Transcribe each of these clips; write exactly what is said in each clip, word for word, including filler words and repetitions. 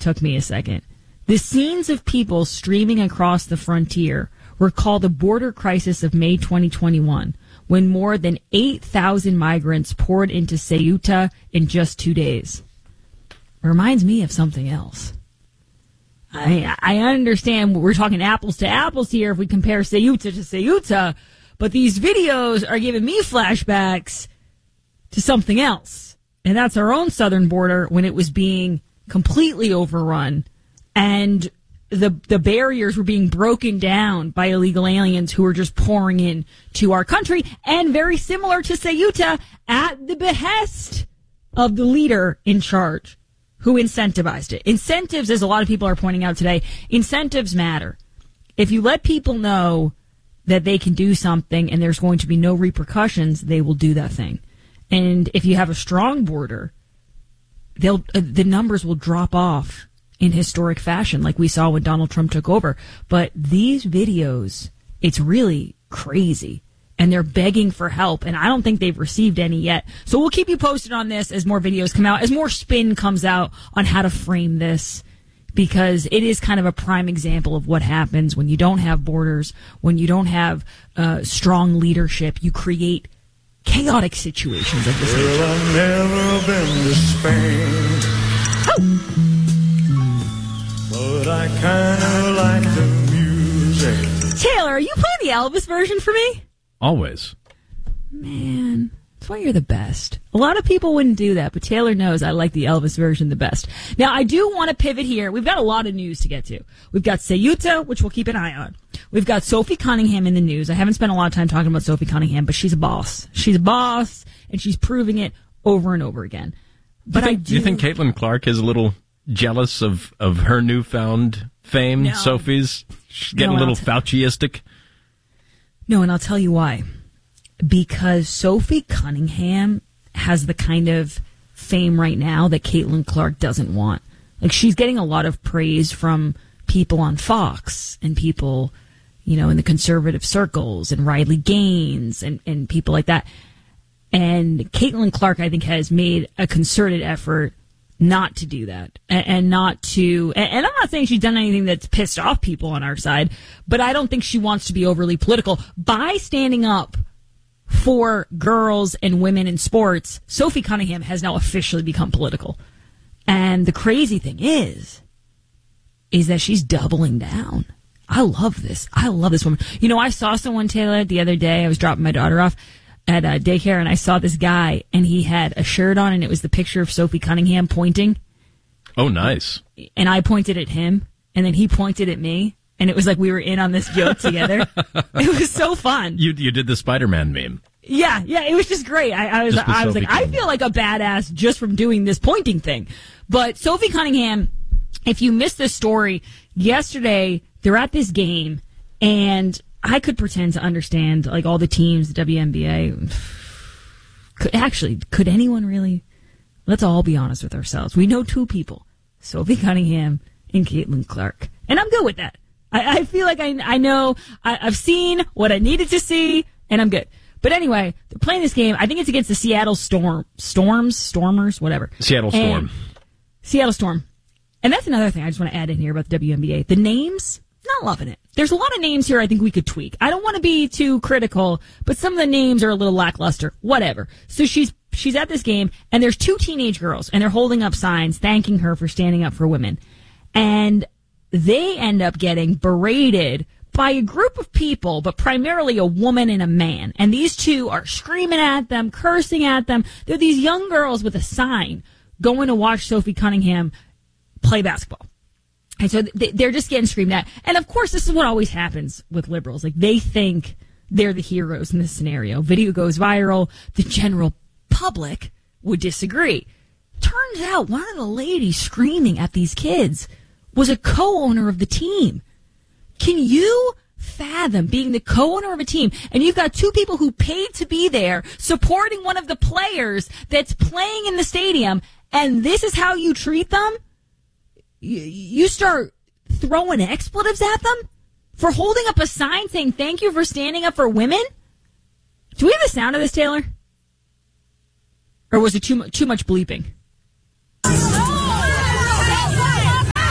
took me a second. The scenes of people streaming across the frontier recall the border crisis of May twenty twenty-one, when more than eight thousand migrants poured into Ceuta in just two days. Reminds me of something else. I I understand we're talking apples to apples here if we compare Ceuta to Ceuta, but these videos are giving me flashbacks to something else. And that's our own southern border when it was being completely overrun and the the barriers were being broken down by illegal aliens who were just pouring in to our country, and very similar to Ceuta, at the behest of the leader in charge who incentivized it. Incentives, as a lot of people are pointing out today, incentives matter. If you let people know that they can do something and there's going to be no repercussions, they will do that thing. And if you have a strong border, they'll uh, the numbers will drop off in historic fashion, like we saw when Donald Trump took over. But these videos, it's really crazy. And they're begging for help, and I don't think they've received any yet. So we'll keep you posted on this as more videos come out, as more spin comes out on how to frame this, because it is kind of a prime example of what happens when you don't have borders, when you don't have uh, strong leadership. You create chaotic situations of this nature. Well, I've never been to Spain, oh. but I kind of like the music. Taylor, are you playing the Elvis version for me? Always. Man, that's why you're the best. A lot of people wouldn't do that, but Taylor knows I like the Elvis version the best. Now, I do want to pivot here. We've got a lot of news to get to. We've got Ceuta, which we'll keep an eye on. We've got Sophie Cunningham in the news. I haven't spent a lot of time talking about Sophie Cunningham, but she's a boss. She's a boss, and she's proving it over and over again. But do you think, I do... do you think Caitlin Clark is a little jealous of, of her newfound fame? No. Sophie's she's getting No, a little Fauciistic. No, and I'll tell you why. Because Sophie Cunningham has the kind of fame right now that Caitlin Clark doesn't want. Like, she's getting a lot of praise from people on Fox and people, you know, in the conservative circles, and Riley Gaines and, and people like that. And Caitlin Clark, I think, has made a concerted effort not to do that, and, and not to, and, and I'm not saying she's done anything that's pissed off people on our side, but I don't think she wants to be overly political. By standing up for girls and women in sports, Sophie Cunningham has now officially become political. And the crazy thing is, is that she's doubling down. I love this. I love this woman. You know, I saw someone, Taylor, the other day. I was dropping my daughter off at uh, daycare, and I saw this guy, and he had a shirt on, and it was the picture of Sophie Cunningham pointing. Oh, nice. And I pointed at him, and then he pointed at me, and it was like we were in on this joke together. It was so fun. You you did the Spider-Man meme. Yeah, yeah, it was just great. I, I was, I was like, Cunningham. I feel like a badass just from doing this pointing thing. But Sophie Cunningham, if you missed this story, yesterday they're at this game, and I could pretend to understand, like, all the teams, the W N B A. Could, actually, could anyone really? Let's all be honest with ourselves. We know two people, Sophie Cunningham and Caitlin Clark. And I'm good with that. I, I feel like I, I know, I, I've seen what I needed to see, and I'm good. But anyway, they're playing this game. I think it's against the Seattle Storm, Storms, Stormers, whatever. Seattle Storm. And Seattle Storm. And that's another thing I just want to add in here about the W N B A. The names, not loving it. There's a lot of names here I think we could tweak. I don't want to be too critical, but some of the names are a little lackluster. Whatever. So she's she's at this game, and there's two teenage girls, and they're holding up signs thanking her for standing up for women. And they end up getting berated by a group of people, but primarily a woman and a man. And these two are screaming at them, cursing at them. They're these young girls with a sign going to watch Sophie Cunningham play basketball. And so they're just getting screamed at. And of course, this is what always happens with liberals. Like, they think they're the heroes in this scenario. Video goes viral. The general public would disagree. Turns out one of the ladies screaming at these kids was a co-owner of the team. Can you fathom being the co-owner of a team, and you've got two people who paid to be there supporting one of the players that's playing in the stadium, and this is how you treat them? You start throwing expletives at them for holding up a sign saying thank you for standing up for women? Do we have the sound of this, Taylor? Or was it too much, too much bleeping?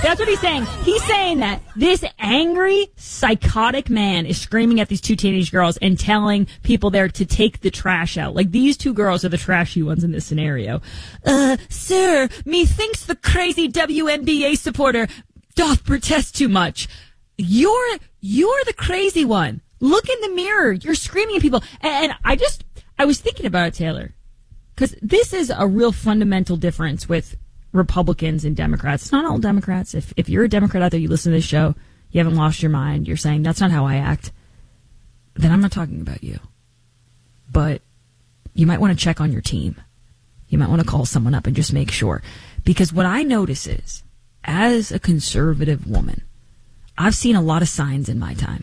That's what he's saying. He's saying that this angry, psychotic man is screaming at these two teenage girls and telling people there to take the trash out. Like, these two girls are the trashy ones in this scenario. Uh, sir, methinks the crazy W N B A supporter doth protest too much. You're, you're the crazy one. Look in the mirror. You're screaming at people. And I just, I was thinking about it, Taylor, because this is a real fundamental difference with Republicans and Democrats. It's not all Democrats. If if you're a Democrat out there, you listen to this show, you haven't lost your mind, you're saying, that's not how I act, then I'm not talking about you. But you might want to check on your team. You might want to call someone up and just make sure. Because what I notice is, as a conservative woman, I've seen a lot of signs in my time.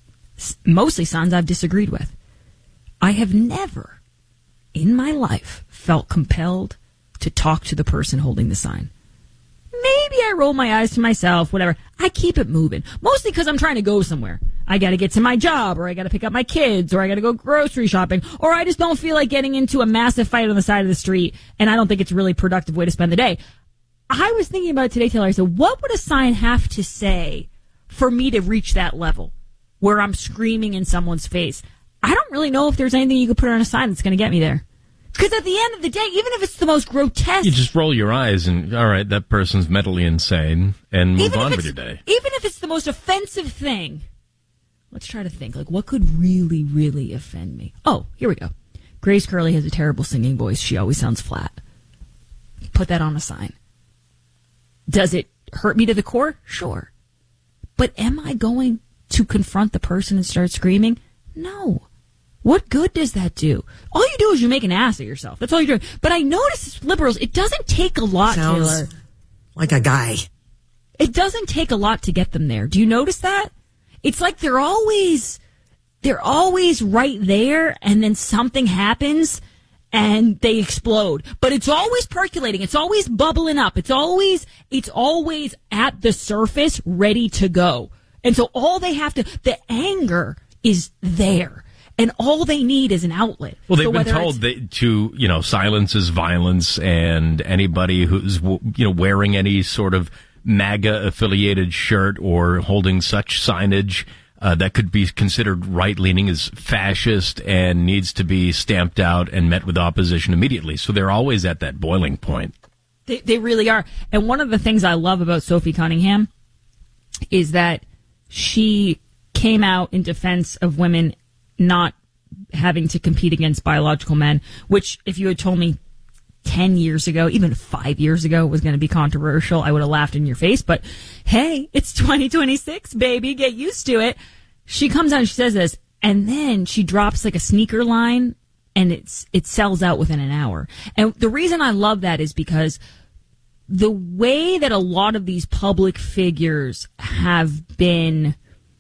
Mostly signs I've disagreed with. I have never, in my life, felt compelled to talk to the person holding the sign. Maybe I roll my eyes to myself, whatever. I keep it moving. Mostly because I'm trying to go somewhere. I got to get to my job, or I got to pick up my kids, or I got to go grocery shopping, or I just don't feel like getting into a massive fight on the side of the street, and I don't think it's a really productive way to spend the day. I was thinking about it today, Taylor. I said, what would a sign have to say for me to reach that level where I'm screaming in someone's face? I don't really know if there's anything you could put on a sign that's going to get me there. Because at the end of the day, even if it's the most grotesque... You just roll your eyes and, all right, that person's mentally insane, and move even on if with your day. Even if it's the most offensive thing. Let's try to think. Like, what could really, really offend me? Oh, here we go. Grace Curley has a terrible singing voice. She always sounds flat. Put that on a sign. Does it hurt me to the core? Sure. But am I going to confront the person and start screaming? No. What good does that do? All you do is you make an ass of yourself. That's all you're doing. But I notice liberals, it doesn't take a lot, Sounds Taylor. Like a guy. It doesn't take a lot to get them there. Do you notice that? It's like they're always, they're always right there, and then something happens and they explode. But it's always percolating. It's always bubbling up. It's always, it's always at the surface, ready to go. And so all they have to, the anger is there. And all they need is an outlet. Well, they've so been told they, to, you know, silence is violence, and anybody who's, you know, wearing any sort of MAGA-affiliated shirt or holding such signage uh, that could be considered right-leaning is fascist and needs to be stamped out and met with opposition immediately. So they're always at that boiling point. They, they really are. And one of the things I love about Sophie Cunningham is that she came out in defense of women not having to compete against biological men, which if you had told me ten years ago, even five years ago, was going to be controversial, I would have laughed in your face. But hey, it's twenty twenty-six, baby. Get used to it. She comes out and she says this, and then she drops like a sneaker line, and it's it sells out within an hour. And the reason I love that is because the way that a lot of these public figures have been,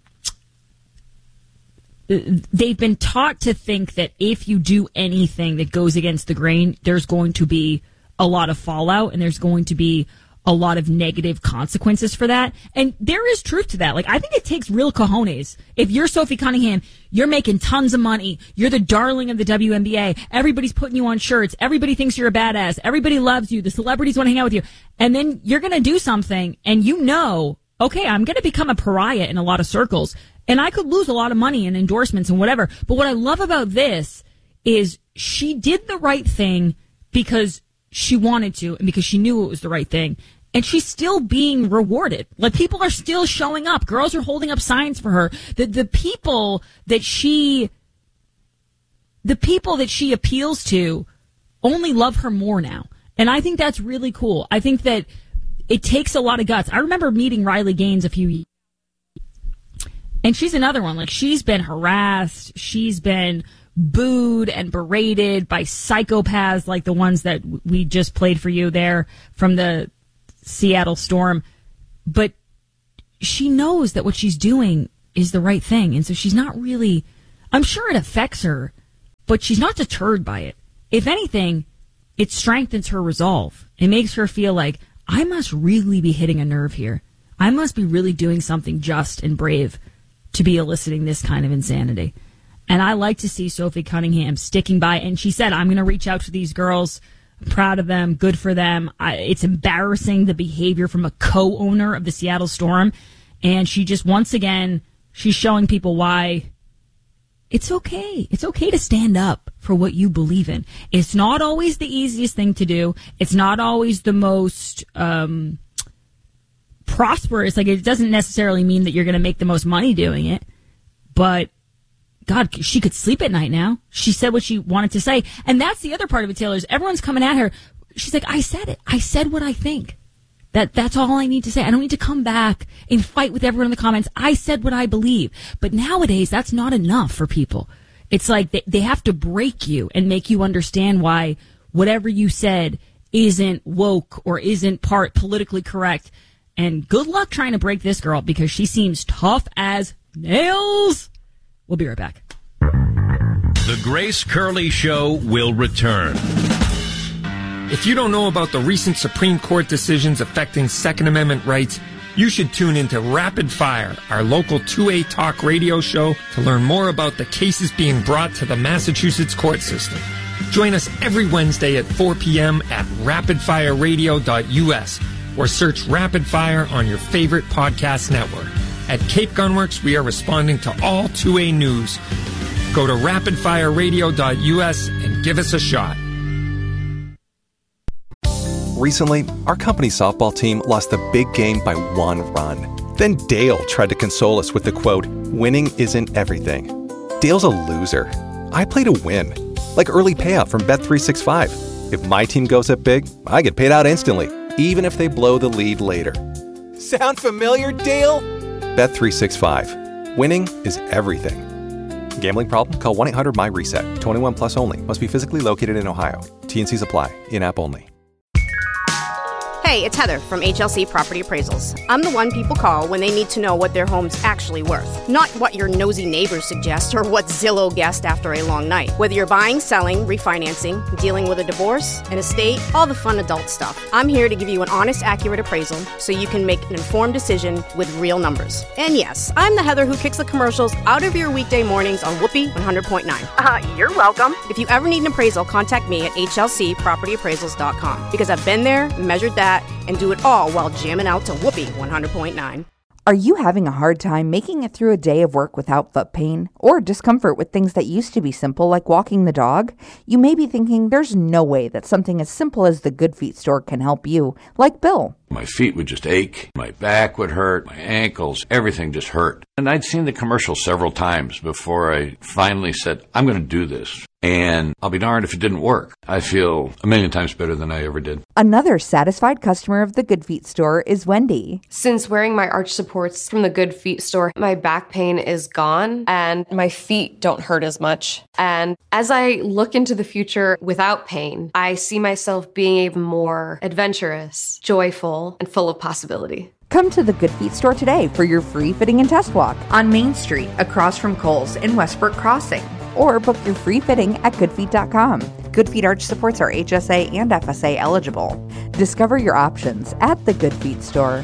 they've been taught to think that if you do anything that goes against the grain, there's going to be a lot of fallout and there's going to be a lot of negative consequences for that. And there is truth to that. Like, I think it takes real cojones. If you're Sophie Cunningham, you're making tons of money. You're the darling of the W N B A. Everybody's putting you on shirts. Everybody thinks you're a badass. Everybody loves you. The celebrities want to hang out with you. And then you're going to do something and you know, okay, I'm going to become a pariah in a lot of circles. And I could lose a lot of money and endorsements and whatever. But what I love about this is she did the right thing because she wanted to and because she knew it was the right thing. And she's still being rewarded. Like, people are still showing up. Girls are holding up signs for her. The the people that she the people that she appeals to only love her more now. And I think that's really cool. I think that it takes a lot of guts. I remember meeting Riley Gaines a few years. And she's another one. Like, she's been harassed. She's been booed and berated by psychopaths like the ones that we just played for you there from the Seattle Storm. But she knows that what she's doing is the right thing. And so she's not really, I'm sure it affects her, but she's not deterred by it. If anything, it strengthens her resolve. It makes her feel like, I must really be hitting a nerve here. I must be really doing something just and brave to be eliciting this kind of insanity. And I like to see Sophie Cunningham sticking by. And she said, I'm going to reach out to these girls I'm proud of them. Good for them. I, it's embarrassing, the behavior from a co-owner of the Seattle Storm. And she just, once again, she's showing people why it's okay. It's okay to stand up for what you believe in. It's not always the easiest thing to do. It's not always the most um, prosperous. Like, it doesn't necessarily mean that you're going to make the most money doing it. But, God, she could sleep at night now. She said what she wanted to say. And that's the other part of it, Taylor, is everyone's coming at her. She's like, I said it. I said what I think. That That's all I need to say. I don't need to come back and fight with everyone in the comments. I said what I believe. But nowadays, that's not enough for people. It's like they, they have to break you and make you understand why whatever you said isn't woke or isn't part politically correct. And good luck trying to break this girl, because she seems tough as nails. We'll be right back. The Grace Curley Show will return. If you don't know about the recent Supreme Court decisions affecting Second Amendment rights, you should tune into Rapid Fire, our local two A talk radio show, to learn more about the cases being brought to the Massachusetts court system. Join us every Wednesday at four p.m. at rapid fire radio dot u s or search Rapid Fire on your favorite podcast network. At Cape Gunworks, we are responding to all two A news. Go to rapid fire radio dot u s and give us a shot. Recently, our company softball team lost the big game by one run. Then Dale tried to console us with the quote, "Winning isn't everything." Dale's a loser. I play to win. Like early payout from Bet three sixty-five. If my team goes up big, I get paid out instantly, even if they blow the lead later. Sound familiar, Dale? Bet three sixty-five. Winning is everything. Gambling problem? Call one eight hundred M Y reset. twenty-one plus only. Must be physically located in Ohio. T N Cs apply. In-app only. Hey, it's Heather from H L C Property Appraisals. I'm the one people call when they need to know what their home's actually worth, not what your nosy neighbors suggest or what Zillow guessed after a long night. Whether you're buying, selling, refinancing, dealing with a divorce, an estate, all the fun adult stuff, I'm here to give you an honest, accurate appraisal so you can make an informed decision with real numbers. And yes, I'm the Heather who kicks the commercials out of your weekday mornings on Whoopee one hundred point nine. Uh, you're welcome. If you ever need an appraisal, contact me at H L C property appraisals dot com because I've been there, measured that, and do it all while jamming out to Whoopee one hundred point nine. Are you having a hard time making it through a day of work without foot pain or discomfort with things that used to be simple like walking the dog? You may be thinking there's no way that something as simple as the Good Feet store can help you, like Bill. My feet would just ache, my back would hurt, my ankles, everything just hurt. And I'd seen the commercial several times before I finally said, I'm going to do this. And I'll be darned if it didn't work. I feel a million times better than I ever did. Another satisfied customer of the Good Feet store is Wendy. Since wearing my arch supports from the Good Feet store, my back pain is gone and my feet don't hurt as much. And as I look into the future without pain, I see myself being even more adventurous, joyful, and full of possibility. Come to the Good Feet store today for your free fitting and test walk on Main Street across from Kohl's in Westbrook Crossing. Or book your free fitting at good feet dot com. Good Feet arch supports are H S A and F S A eligible. Discover your options at the Good Feet store.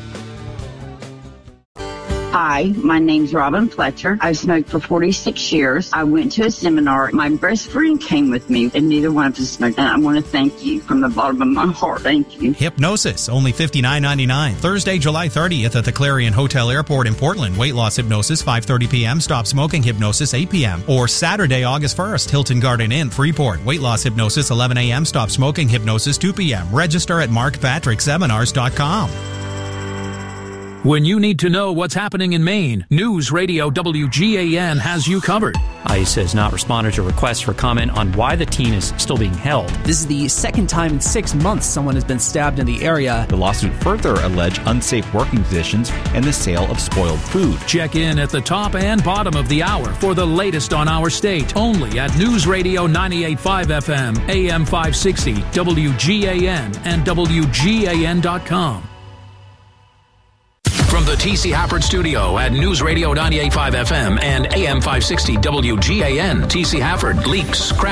Hi, my name's Robin Fletcher. I've smoked for forty-six years. I went to a seminar. My best friend came with me, and neither one of us smoked. And I want to thank you from the bottom of my heart. Thank you. Hypnosis, only fifty-nine ninety-nine. Thursday, July thirtieth at the Clarion Hotel Airport in Portland. Weight loss hypnosis, five thirty p.m. Stop smoking hypnosis, eight p.m. Or Saturday, August first, Hilton Garden Inn, Freeport. Weight loss hypnosis, eleven a.m. Stop smoking hypnosis, two p.m. Register at mark patrick seminars dot com. When you need to know what's happening in Maine, News Radio W G A N has you covered. ICE has not responded to requests for comment on why the teen is still being held. This is the second time in six months someone has been stabbed in the area. The lawsuit further alleged unsafe working conditions and the sale of spoiled food. Check in at the top and bottom of the hour for the latest on our state, only at News Radio ninety-eight point five F M, A M five sixty, W G A N, and W G A N dot com. From the T C Hafford Studio at News Radio ninety-eight point five F M and A M five sixty W G A N, T C Hafford, leaks, cracks.